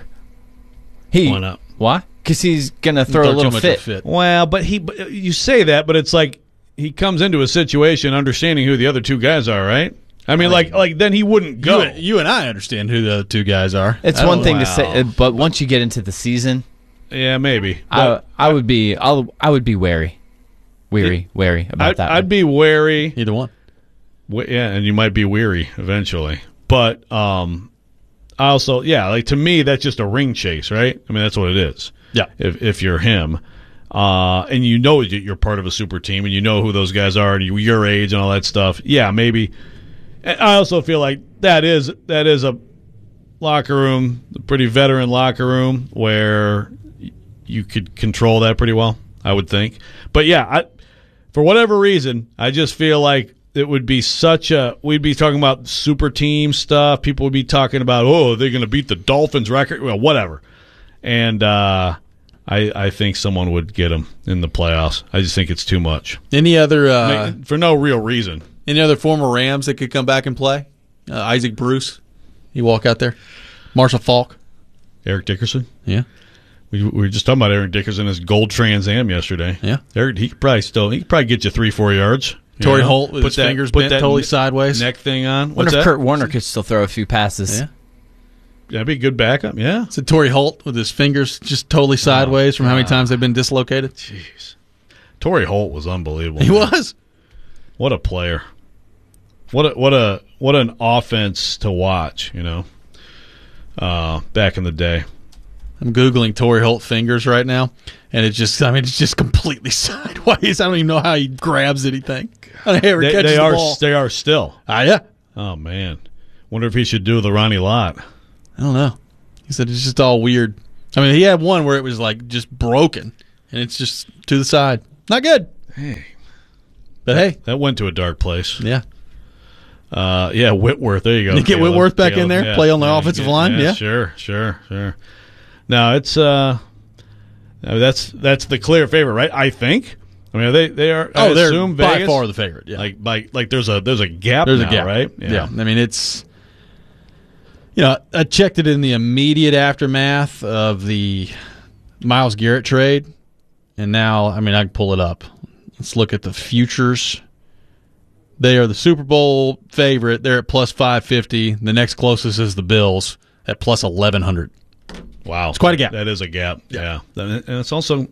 He, Why not? Why? Because he's gonna throw, throw a little fit. fit. Well, but he, but you say that, but it's like he comes into a situation understanding who the other two guys are, right? I mean, like, like then he wouldn't go. You, you and I understand who the two guys are. It's one thing wow. to say, but once you get into the season, yeah, maybe. I, I would be, I'll, I would be wary, weary, wary about I'd, that. I'd one. be wary. Either one. Yeah, and you might be weary eventually. But um, I also, yeah, like to me, that's just a ring chase, right? I mean, that's what it is. Yeah. If if you're him, uh, and you know you're part of a super team, and you know who those guys are, and you, your age and all that stuff. Yeah, maybe. I also feel like that is that is a locker room, a pretty veteran locker room where you could control that pretty well, I would think. But yeah, I, for whatever reason, I just feel like it would be such a – we'd be talking about super team stuff. People would be talking about, oh, they're going to beat the Dolphins record, well, whatever. And uh, I, I think someone would get them in the playoffs. I just think it's too much. Any other uh, I mean, for no real reason. Any other former Rams that could come back and play? Uh, Isaac Bruce, you walk out there. Marshall Faulk, Eric Dickerson. Yeah, we, we were just talking about Eric Dickerson, his gold Trans Am yesterday. Yeah, Eric, he could probably still he could probably get you three four yards. Torrey know? Holt with put his that, fingers bent totally ne- sideways, neck thing on. I wonder What's if that? Kurt Warner could still throw a few passes. Yeah. That'd be a good backup, yeah. So Torrey Holt with his fingers just totally sideways oh, from how many times they've been dislocated. Jeez. Torrey Holt was unbelievable. He man. was. What a player. What a, what a what an offense to watch, you know. Uh, back in the day. I'm Googling Torrey Holt fingers right now, and it's just, I mean, it's just completely sideways. I don't even know how he grabs anything. I don't ever They, catches they the are ball. they are still. Ah, yeah. Oh man, wonder if he should do the Ronnie Lott. I don't know. He said it's just all weird. I mean, he had one where it was like just broken, and it's just to the side. Not good. Hey, but that, hey, that went to a dark place. Yeah. Uh, yeah, Whitworth. There you go. You get Caleb. Whitworth back in Caleb, there, yeah. play on the Yeah, offensive yeah, line. Yeah, Yeah, sure, sure, sure. Now it's uh, that's that's the clear favorite, right? I think. I mean, they they are. Oh, I they're assume by Vegas, far the favorite. Yeah, like like like there's a there's a gap. there's now, a gap, right? Yeah. I mean, it's. You know, I checked it in the immediate aftermath of the Myles Garrett trade, and now, I mean, I can pull it up. Let's look at the futures. They are the Super Bowl favorite. They're at plus five fifty. The next closest is the Bills at plus eleven hundred. Wow, it's quite a gap. That is a gap. Yeah, yeah. And it's also.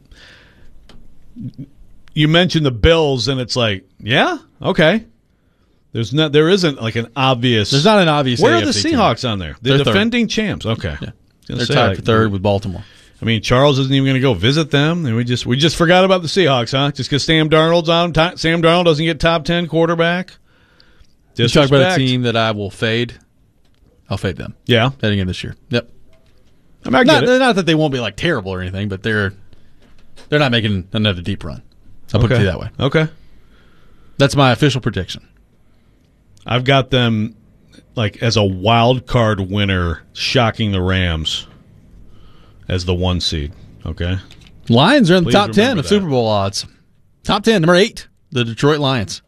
You mentioned the Bills, and it's like, yeah, okay. There's not. There isn't like an obvious. There's not an obvious. Where A are the F C Seahawks team. on there? The They're defending third. champs. Okay, Yeah. Gonna They're say, tied like, for third with Baltimore. I mean, Charles isn't even going to go visit them, and we just we just forgot about the Seahawks, huh? Just because Sam Darnold's on. T- Sam Darnold doesn't get top ten quarterback. You talk about a Disrespect. team that I will fade. I'll fade them. Yeah, heading in this year. Yep. I mean, I not, get it. not that they won't be like terrible or anything, but they're they're not making another deep run. I'll put it Okay. to you that way. Okay, that's my official prediction. I've got them like as a wild card winner, shocking the Rams as the one seed. Okay, Lions are in the Please top ten remember of that. Super Bowl odds. Top ten, number eight, the Detroit Lions.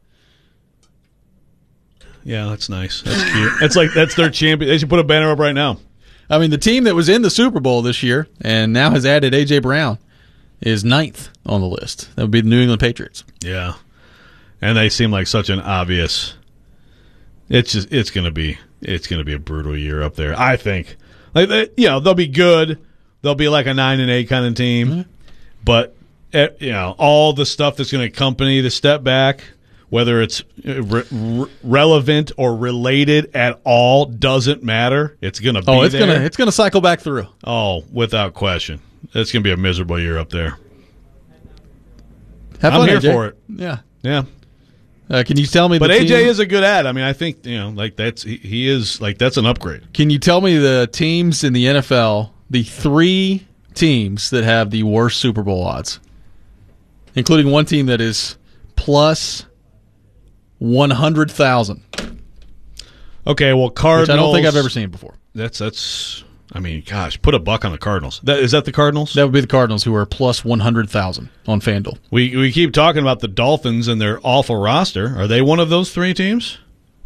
Yeah, that's nice. That's cute. That's like that's their champion. They should put a banner up right now. I mean, the team that was in the Super Bowl this year and now has added A J Brown is ninth on the list. That would be the New England Patriots. Yeah, and they seem like such an obvious. It's just it's gonna be it's gonna be a brutal year up there. I think, like they, you know, they'll be good. They'll be like a nine and eight kind of team, Mm-hmm. but eh, you know, all the stuff that's going to accompany the step back, whether it's re- re- relevant or related at all, doesn't matter. It's gonna be Oh, it's there. gonna it's gonna cycle back through. Oh, without question, it's gonna be a miserable year up there. Have I'm fun, here A J. for it. Yeah. Yeah. Uh, can you tell me? But the A J team- is a good ad. I mean, I think you know, like that's he, he is like that's an upgrade. Can you tell me the teams in the N F L, the three teams that have the worst Super Bowl odds, including one team that is plus one hundred thousand? Okay, well, Cardinals. Which I don't think I've ever seen before. That's that's. I mean, gosh, put a buck on the Cardinals. That, is that the Cardinals? That would be the Cardinals, who are plus one hundred thousand on FanDuel. We we keep talking about the Dolphins and their awful roster. Are they one of those three teams?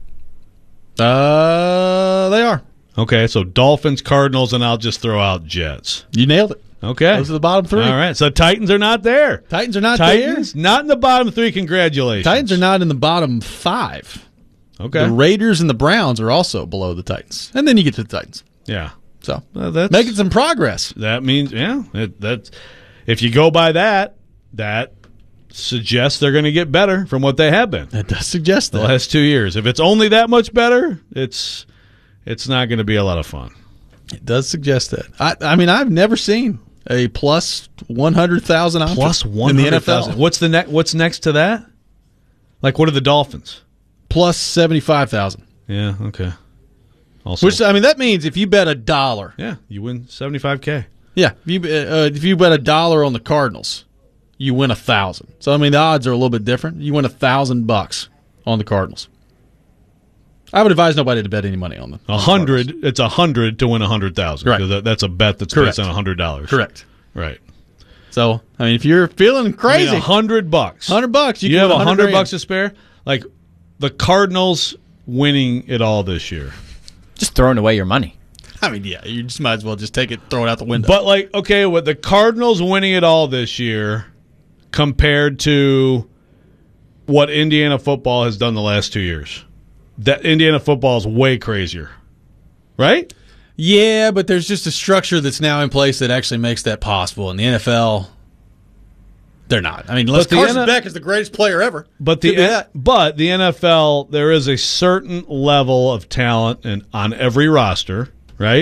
Uh, they are. Okay, so Dolphins, Cardinals, and I'll just throw out Jets. You nailed it. Okay, Those are the bottom three. All right, so Titans are not there. Titans are not Titans there. not in the bottom three. Congratulations. Titans are not in the bottom five. Okay, The Raiders and the Browns are also below the Titans. And then you get to the Titans. yeah. So Well, that's, making some progress. That means, yeah, it, that's if you go by that, that suggests they're going to get better from what they have been That does suggest the that. last two years. If it's only that much better, it's it's not going to be a lot of fun. It does suggest that. I, I mean, I've never seen a plus one hundred thousand option Plus one in the N hundred F L. thousand. What's the ne- What's next to that? Like, what are the Dolphins? Plus seventy-five thousand. Yeah. Okay. Also, Which, I mean, that means if you bet a dollar. yeah, you win seventy-five K. Yeah. If you, uh, if you bet a dollar on the Cardinals, you win a thousand. So, I mean, the odds are a little bit different. You win a thousand bucks on the Cardinals. I would advise nobody to bet any money on them. A hundred. It's a hundred to win a hundred thousand. Right. That, that's a bet that's Correct. based on a hundred dollars. Correct. Right. So, I mean, if you're feeling crazy, A hundred bucks. hundred bucks, you, You, can have win a hundred grand. bucks to spare. Like the Cardinals winning it all this year. Just throwing away your money. I mean, yeah, you just might as well just take it, throw it out the window. But like, okay, with the Cardinals winning it all this year compared to what Indiana football has done the last two years, that Indiana football is way crazier, right? Yeah, but there's just a structure that's now in place that actually makes that possible. In the N F L, they're not. I mean, unless But the Carson N- Beck is the greatest player ever. But the Could be that. but the N F L, there is a certain level of talent and on every roster, right?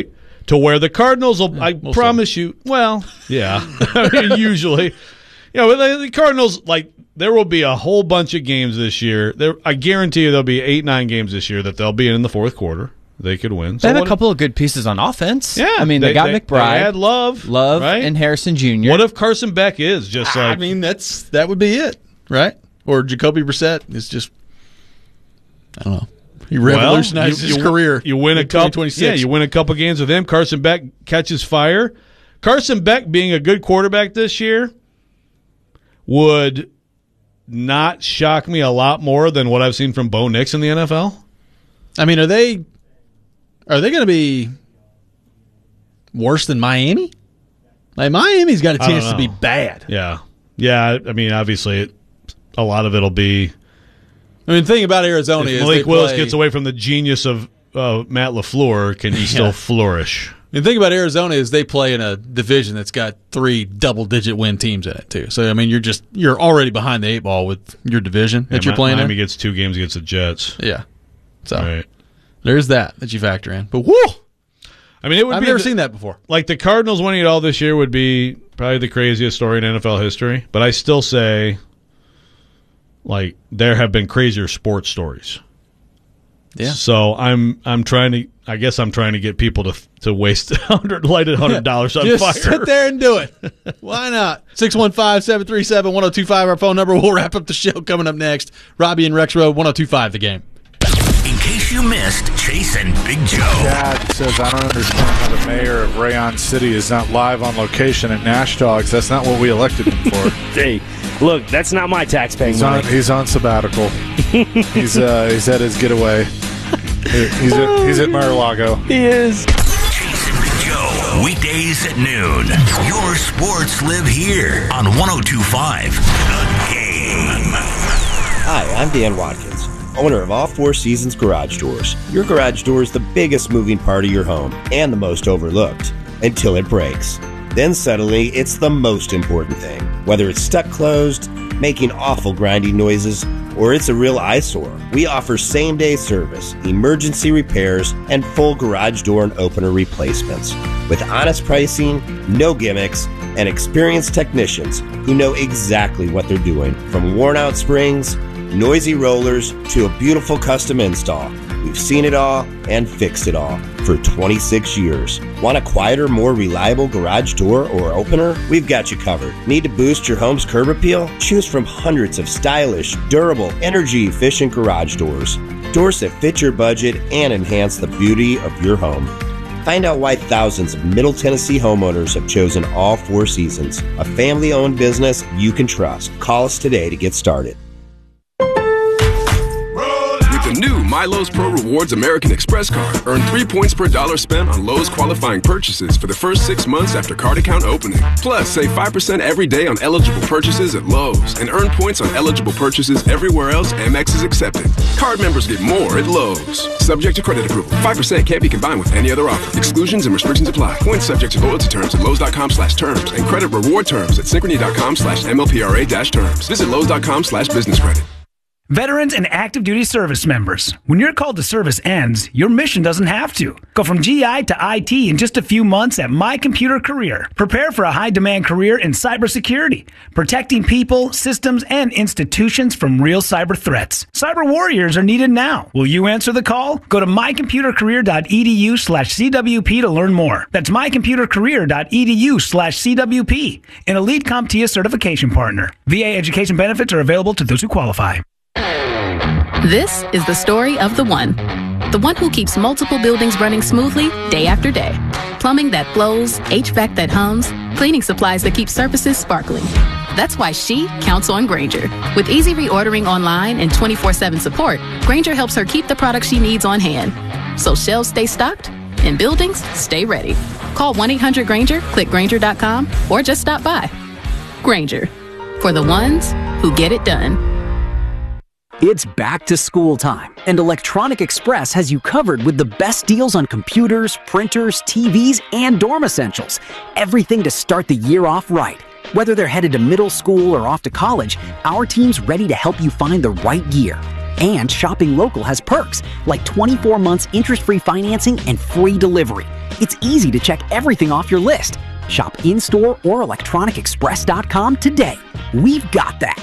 to where the Cardinals will, I we'll promise see. you, well, yeah, I mean, usually. You know, the, the Cardinals, like, there will be a whole bunch of games this year. There, I guarantee you there'll be eight, nine games this year that they'll be in the fourth quarter. They could win. They So have a what- couple of good pieces on offense. Yeah, I mean, they, they- got they- McBride. they had Love, Love, right? and Harrison Junior What if Carson Beck is just like? I mean, that's that would be it, right? Or Jacoby Brissett is just, I don't know. He revolutionized well, you, his you, career. You win a in couple. twenty twenty-six. Yeah, you win a couple games with him. Carson Beck catches fire. Carson Beck being a good quarterback this year would not shock me a lot more than what I've seen from Bo Nix in the N F L. I mean, are they are they going to be worse than Miami? Like Miami's got a I don't chance to be know. bad. Yeah, yeah. I mean, obviously, it, a lot of it'll be. I mean, the thing about Arizona If is Malik they Willis play, gets away from the genius of uh, Matt LaFleur, can he still Yeah. flourish? The thing about Arizona is they play in a division that's got three double-digit win teams in it too. So I mean, you're just you're already behind the eight ball with your division that Yeah, you're playing Miami in. gets two games against the Jets. Yeah, so Right. there's that that you factor in. But whoo, I mean, it would I've be never the- seen that before. Like the Cardinals winning it all this year would be probably the craziest story in N F L history. But I still say, like, there have been crazier sports stories. Yeah. So I'm I'm trying to I guess I'm trying to get people to to waste a hundred lighted hundred dollars on Just fire. sit there and do it. Why not? six one five, seven three seven, one oh two five, our phone number. We'll wrap up the show coming up next. Robbie and Rex Road, one oh two five, The Game. In case you missed Chase and Big Joe. Dad says, I don't understand how the mayor of Rayon City is not live on location at Nash Dogs. That's not what we elected him for. Hey, look, that's not my taxpaying He's on, money. he's on sabbatical. he's uh, he's at his getaway. He- He's at, he's at Mar-a-Lago. He is. Chase and Big Joe. Weekdays at noon. Your sports live here on one oh two five The Game. Hi, I'm Dan Watkins, owner of All Four Seasons Garage Doors. Your garage door is the biggest moving part of your home and the most overlooked until it breaks. Then suddenly, it's the most important thing. Whether it's stuck closed, making awful grinding noises, or it's a real eyesore, we offer same-day service, emergency repairs, and full garage door and opener replacements. With honest pricing, no gimmicks, and experienced technicians who know exactly what they're doing. From worn-out springs, noisy rollers, to a beautiful custom install. We've seen it all and fixed it all for twenty-six years. Want a quieter, more reliable garage door or opener? We've got you covered. Need to boost your home's curb appeal? Choose from hundreds of stylish, durable, energy-efficient garage doors. Doors that fit your budget and enhance the beauty of your home. Find out why thousands of Middle Tennessee homeowners have chosen All Four Seasons, a family-owned business you can trust. Call us today to get started. With the new MyLowe's Pro Rewards American Express card, earn three points per dollar spent on Lowe's qualifying purchases for the first six months after card account opening. Plus, save five percent every day on eligible purchases at Lowe's and earn points on eligible purchases everywhere else Amex is accepted. Card members get more at Lowe's. Subject to credit approval. five percent can't be combined with any other offer. Exclusions and restrictions apply. Points subject to loyalty terms at Lowe's.com slash terms and credit reward terms at Synchrony.com slash MLPRA dash terms. Visit Lowe's.com slash business credit. Veterans and active duty service members, when your call to service ends, your mission doesn't have to. Go from G I to I T in just a few months at My Computer Career. Prepare for a high-demand career in cybersecurity, protecting people, systems, and institutions from real cyber threats. Cyber warriors are needed now. Will you answer the call? Go to mycomputercareer.edu slash CWP to learn more. That's mycomputercareer.edu slash CWP, an elite CompTIA certification partner. V A education benefits are available to those who qualify. This is the story of the one. The one who keeps multiple buildings running smoothly day after day. Plumbing that flows, H V A C that hums, cleaning supplies that keep surfaces sparkling. That's why she counts on Grainger. With easy reordering online and twenty-four seven support, Grainger helps her keep the products she needs on hand. So shelves stay stocked and buildings stay ready. Call one eight hundred Grainger, click Grainger dot com, or just stop by. Grainger, for the ones who get it done. It's back to school time, and Electronic Express has you covered with the best deals on computers, printers, T Vs, and dorm essentials. Everything to start the year off right. Whether they're headed to middle school or off to college, our team's ready to help you find the right gear. And shopping local has perks, like twenty-four months interest-free financing and free delivery. It's easy to check everything off your list. Shop in-store or electronic express dot com today. We've got that.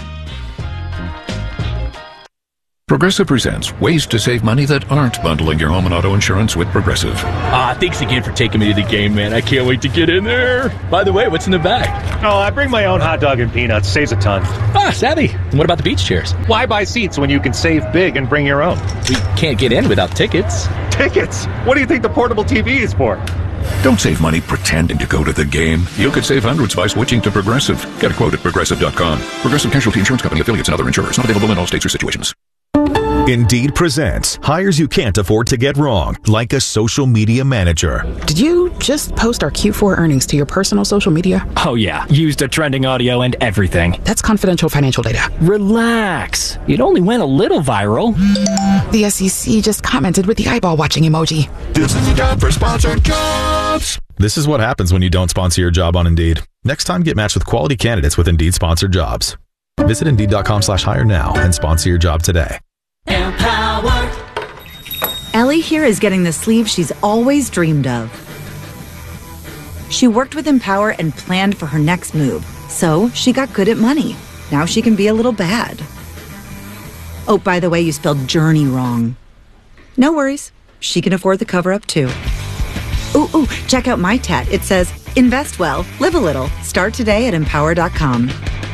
Progressive presents ways to save money that aren't bundling your home and auto insurance with Progressive. Ah, thanks again for taking me to the game, man. I can't wait to get in there. By the way, what's in the bag? Oh, I bring my own hot dog and peanuts. Saves a ton. Ah, savvy. And what about the beach chairs? Why buy seats when you can save big and bring your own? We can't get in without tickets. Tickets? What do you think the portable T V is for? Don't save money pretending to go to the game. You could save hundreds by switching to Progressive. Get a quote at Progressive dot com. Progressive Casualty Insurance Company, affiliates, and other insurers. Not available in all states or situations. Indeed presents hires you can't afford to get wrong, like a social media manager. Did you just post our Q four earnings to your personal social media? Oh yeah, used a trending audio and everything. That's confidential financial data. Relax. It only went a little viral. The S E C just commented with the eyeball watching emoji. This is the job for sponsored jobs. This is what happens when you don't sponsor your job on Indeed. Next time, get matched with quality candidates with Indeed sponsored jobs. Visit Indeed dot com slash hire now and sponsor your job today. Empower. Ellie here is getting the sleeve she's always dreamed of. She worked with Empower and planned for her next move, so she got good at money. Now she can be a little bad. Oh, by the way, you spelled journey wrong. No worries. She can afford the cover-up, too. Ooh, ooh, check out my tat. It says, invest well, live a little. Start today at empower dot com.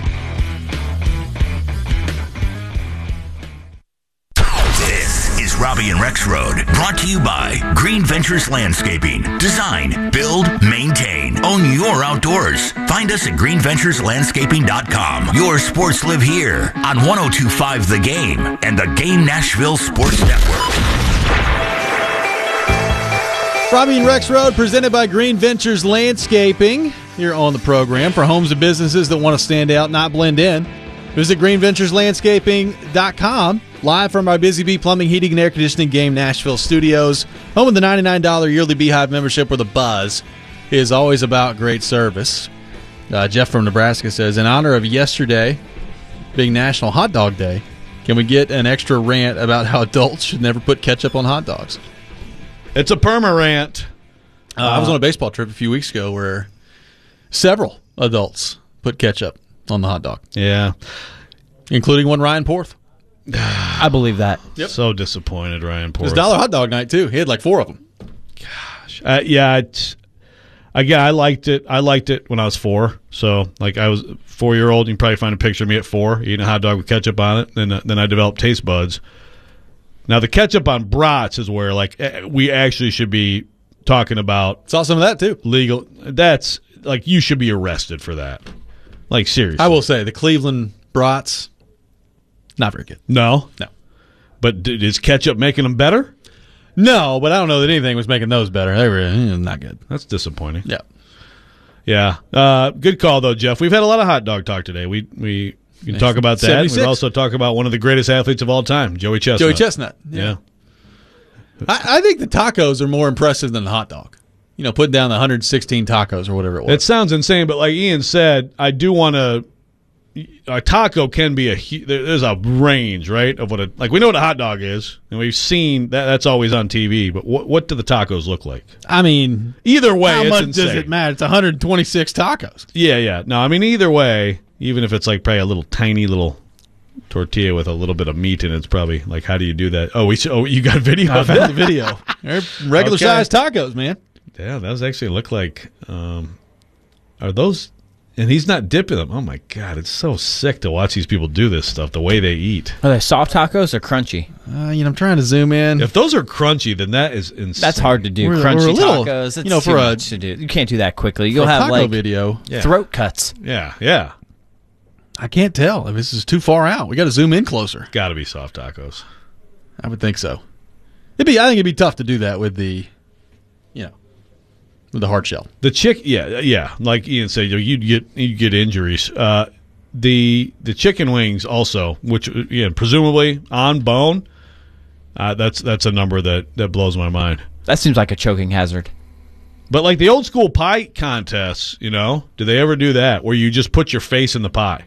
Robbie and Rex Road, brought to you by Green Ventures Landscaping. Design, build, maintain. Own your outdoors. Find us at green ventures landscaping dot com. Your sports live here on one oh two point five The Game and the Game Nashville Sports Network. Robbie and Rex Road, presented by Green Ventures Landscaping, here on the program. For homes and businesses that want to stand out, not blend in, visit green ventures landscaping dot com. Live from our Busy Bee Plumbing, Heating, and Air Conditioning Game Nashville studios. Home of the ninety-nine dollars yearly Beehive membership, where the buzz is always about great service. Uh, Jeff from Nebraska says, in honor of yesterday being National Hot Dog Day, can we get an extra rant about how adults should never put ketchup on hot dogs? It's a perma rant. Uh, uh, I was on a baseball trip a few weeks ago where several adults put ketchup on the hot dog. Yeah. Including one Ryan Porth. I believe that. Yep. So disappointed, Ryan Porth. It was Dollar Hot Dog Night, too. He had like four of them. Gosh. Uh, yeah, it's, again, I liked it. I liked it when I was four. So, like, I was a four-year-old. You can probably find a picture of me at four eating a hot dog with ketchup on it. Then, uh, then I developed taste buds. Now, the ketchup on brats is where, like, we actually should be talking about. Saw some of that, too. Legal. That's, like, you should be arrested for that. Like, seriously. I will say, the Cleveland brats, not very good. No? No. But did, is ketchup making them better? No, but I don't know that anything was making those better. They were eh, not good. That's disappointing. Yeah. Yeah. Uh, good call, though, Jeff. We've had a lot of hot dog talk today. We we can talk about that. seventy-six We also talk about one of the greatest athletes of all time, Joey Chestnut. Joey Chestnut. Yeah. yeah. I, I think the tacos are more impressive than the hot dog. You know, putting down the one hundred sixteen tacos or whatever it was. It sounds insane, but like Ian said, I do want to. A taco can be a there's a range, right, of what a like we know what a hot dog is, and we've seen that that's always on T V. But what what do the tacos look like? I mean, either way, how it's much insane. does it matter? It's one hundred twenty-six tacos. Yeah, yeah. No, I mean either way, even if it's like probably a little tiny little tortilla with a little bit of meat in it, it's probably like how do you do that? Oh, we oh you got video. I found the video. They're regular okay. sized tacos, man. Yeah, those actually look like. Um, are those? And he's not dipping them. Oh, my God. It's so sick to watch these people do this stuff, the way they eat. Are they soft tacos or crunchy? Uh, you know, I'm trying to zoom in. If those are crunchy, then that is insane. That's hard to do. We're, crunchy we're a little, tacos. It's you know, too for a, much to do. You can't do that quickly. For You'll a have, taco like, video. Yeah. throat cuts. Yeah, yeah. I can't tell if this is too far out. We got to zoom in closer. Got to be soft tacos. I would think so. It'd be. I think it'd be tough to do that with the, you know, with the hard shell. The chick, yeah, yeah. Like Ian said, you'd get you get injuries. Uh, the the chicken wings also, which yeah, presumably on bone. Uh, that's that's a number that, that blows my mind. That seems like a choking hazard. But like the old school pie contests, you know, do they ever do that where you just put your face in the pie?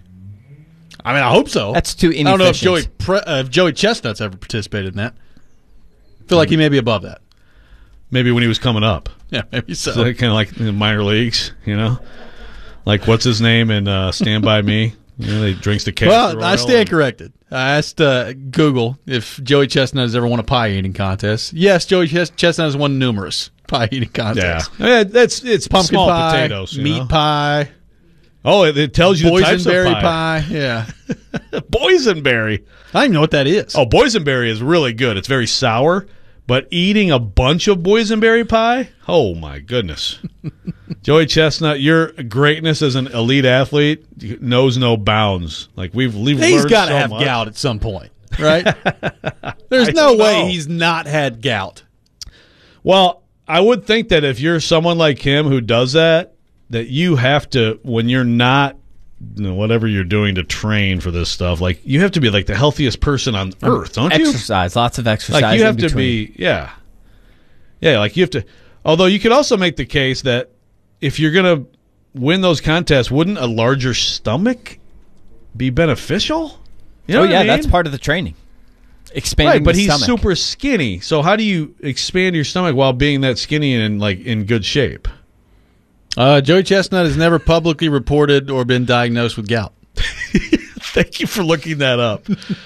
I mean, I hope so. That's too inefficient. I don't know if Joey Pre- uh, if Joey Chestnut's ever participated in that. I feel like he may be above that. Maybe when he was coming up. Yeah, maybe so. So kind of like in the minor leagues, you know? Like, what's his name in uh, Stand By Me? You know, he drinks the castor Well, oil I stand and- corrected. I asked uh, Google if Joey Chestnut has ever won a pie eating contest. Yes, Joey Ches- Chestnut has won numerous pie eating contests. Yeah, yeah that's it's pumpkin small pie, potatoes, you meat know? pie. Oh, it, it tells you the types of boysenberry pie. pie. Yeah, boysenberry. I don't even know what that is. Oh, boysenberry is really good. It's very sour, but eating a bunch of boysenberry pie, oh my goodness. Joey Chestnut, your greatness as an elite athlete knows no bounds. Like we've, we've He's learned got to so have much. gout at some point, right? There's I no don't way know. he's not had gout. Well, I would think that if you're someone like him who does that, that you have to, when you're not, you know, whatever you're doing to train for this stuff, like you have to be like the healthiest person on earth, don't you? Exercise, lots of exercise. Like you have in to between. be, yeah, yeah. Like you have to. Although you could also make the case that if you're gonna win those contests, wouldn't a larger stomach be beneficial? You know oh what yeah, I mean? that's part of the training. Expanding Right, but the he's stomach. super skinny. So how do you expand your stomach while being that skinny and like in good shape? Uh, Joey Chestnut has never publicly reported or been diagnosed with gout. Thank you for looking that up.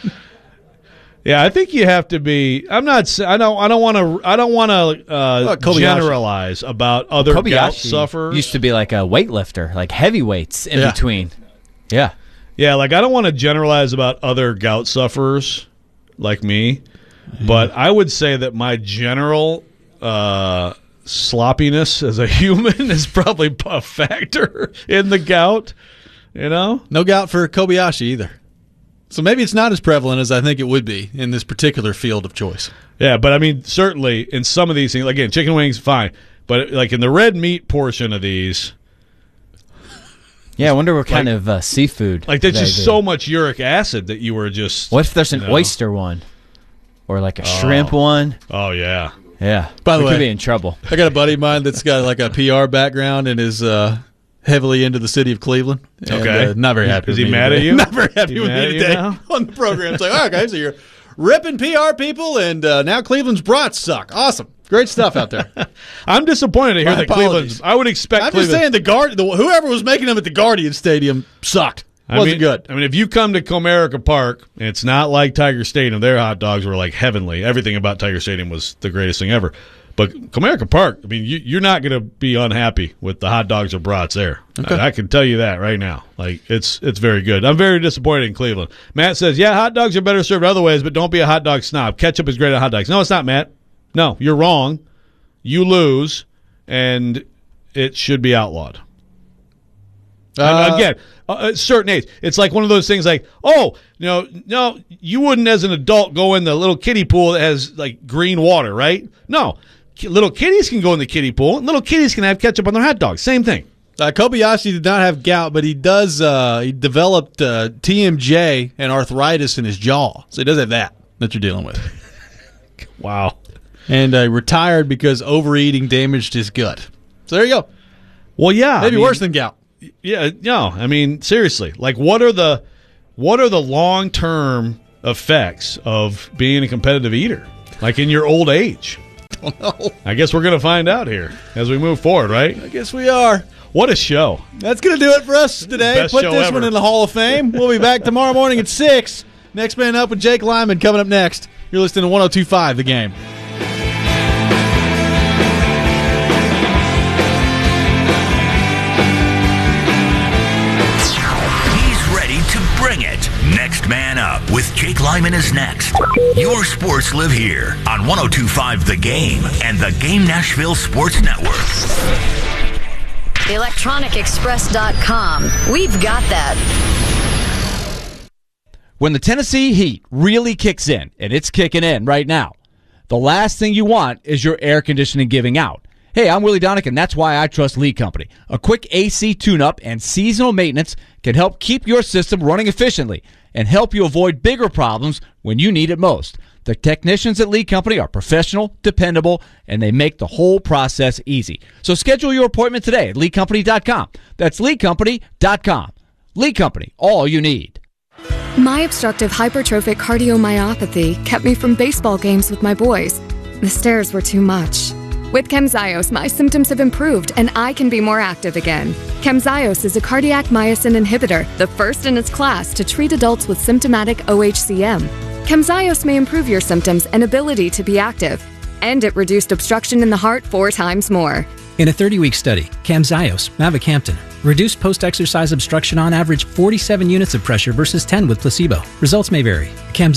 Yeah, I think you have to be. I'm not. s- I don't. I don't want to. I don't want to uh, Kobayashi. generalize about other gout Kobayashi sufferers. used to be like a weightlifter, like heavyweights in Yeah. between. Yeah. Yeah, like I don't want to generalize about other gout sufferers like me, but I would say that my general uh, sloppiness as a human is probably a factor in the gout. You know, no gout for Kobayashi either. So maybe it's not as prevalent as I think it would be in this particular field of choice. Yeah, but I mean, certainly in some of these things, again, chicken wings, fine, but like in the red meat portion of these. Yeah, I wonder what kind Like- of uh, seafood. Like there's they just do. so much uric acid that you were just. What if there's an you know. oyster one, or like a Oh. shrimp one? Oh yeah, yeah. By the we way, could be in trouble. I got a buddy of mine that's got like a P R background and is uh, heavily into the city of Cleveland. And, Okay. uh, not very happy. Is with he me mad today. at you? Not very happy He with mad me at you today now? on the program. It's like, oh, okay, so you're ripping P R people, and uh, now Cleveland's brats suck. Awesome, great stuff out there. I'm disappointed to hear My that apologies. Cleveland's. I would expect. I'm Cleveland, just saying the guard, the, whoever was making them at the Guardian Stadium sucked. I Wasn't mean, good. I mean, if you come to Comerica Park, it's not like Tiger Stadium. Their hot dogs were like heavenly. Everything about Tiger Stadium was the greatest thing ever. But Comerica Park, I mean, you, you're not going to be unhappy with the hot dogs or brats there. Okay. I, I can tell you that right now. Like it's it's very good. I'm very disappointed in Cleveland. Matt says, yeah, hot dogs are better served other ways, but don't be a hot dog snob. Ketchup is great on hot dogs. No, it's not, Matt. No, you're wrong. You lose, and it should be outlawed. Uh, And again, uh, at certain age, it's like one of those things like, oh, you know, no, you wouldn't as an adult go in the little kiddie pool that has like green water, right? No, Ki- little kiddies can go in the kiddie pool, and little kiddies can have ketchup on their hot dogs. Same thing. Uh, Kobayashi did not have gout, but he does. Uh, he developed uh, T M J and arthritis in his jaw, so he does have that that you're dealing with. Wow. And uh, retired because overeating damaged his gut. So there you go. Well, yeah, maybe I mean, worse than gout. Yeah, no, I mean seriously, like what are the what are the long term effects of being a competitive eater, like in your old age? I don't know. I guess we're gonna find out here as we move forward, right? I guess we are. What a show! That's going to do it for us today. Best Put show this ever. one in the Hall of Fame. We'll be back tomorrow morning at six. Next Man Up with Jake Lyman coming up next. You're listening to one oh two point five The Game. He's ready to bring it. Next Man Up with Jake Lyman is next. Your sports live here on one oh two point five The Game and the Game Nashville Sports Network. electronic express dot com. We've got that. When the Tennessee heat really kicks in, and it's kicking in right now, the last thing you want is your air conditioning giving out. Hey, I'm Willie Donick, and that's why I trust Lee Company. A quick A C tune-up and seasonal maintenance can help keep your system running efficiently and help you avoid bigger problems when you need it most. The technicians at Lee Company are professional, dependable, and they make the whole process easy. So schedule your appointment today at lee company dot com. That's lee company dot com. Lee Company, all you need. My obstructive hypertrophic cardiomyopathy kept me from baseball games with my boys. The stairs were too much. With Camzyos, my symptoms have improved and I can be more active again. Camzyos is a cardiac myosin inhibitor, the first in its class to treat adults with symptomatic O H C M. Camzyos may improve your symptoms and ability to be active, and it reduced obstruction in the heart four times more. In a thirty-week study, Camzyos, mavacamten, reduced post-exercise obstruction on average forty-seven units of pressure versus ten with placebo. Results may vary. Camzyos